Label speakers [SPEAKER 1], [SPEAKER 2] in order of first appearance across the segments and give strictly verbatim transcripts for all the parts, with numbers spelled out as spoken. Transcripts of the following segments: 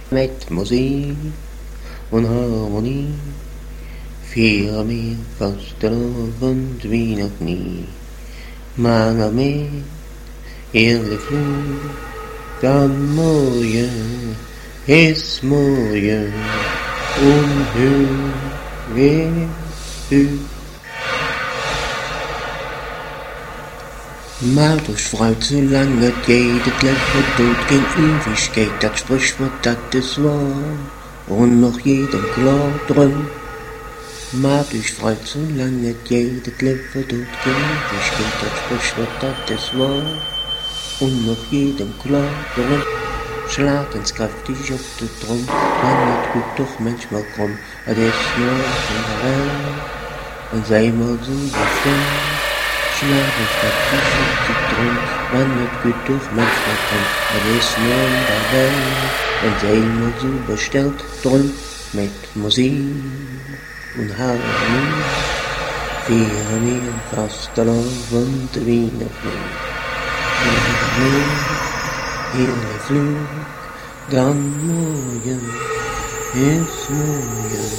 [SPEAKER 1] Mit Musik und Harmonie fiel mir fast der Abend wie noch nie. Maar met eerlijk vloed, dan mooie is mooie, onheurig u. Maar durch Freud, solange geht, das Leben tut kein Ewigkeit, das Sprichwort, das ist wahr, und noch jedem klar drin. Maar durch Freud, solange geht, das Leben tut kein Ewigkeit, das Sprichwort, das ist wahr, und noch jedem klar drin. Schlag ins kräftig auf den Drum, man wird gut doch manchmal krumm, das ist nur in der Welt, und sei mal so befreit. Schlag ins kräftig auf den Drum, man wird gut doch manchmal krumm, das ist nur in der Welt, und sei mal so bestellt drum, mit Musik und Harmonie, wir mir fast Abend wie noch nie. Hele Flug, dann morgen ist morgen,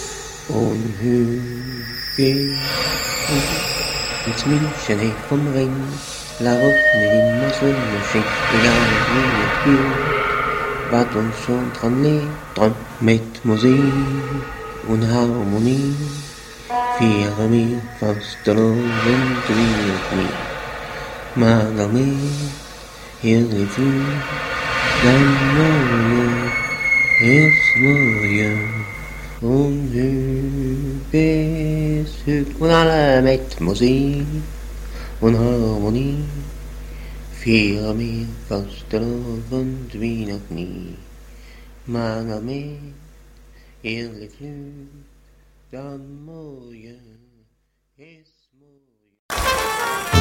[SPEAKER 1] unhörig. Ins München hey vom Ring, la Route immer Sonne schien, egal wie es geht, wat uns schon dran liegt, dran mit Musik und Harmonie, wir mir fast Abend wie noch nie. Margaret, hele Flug, dann morgen ist morgen, unhörig und alle mit Musik und Harmonie, für mir fast Abend wie noch nie. Margaret, hele Flug, dann morgen.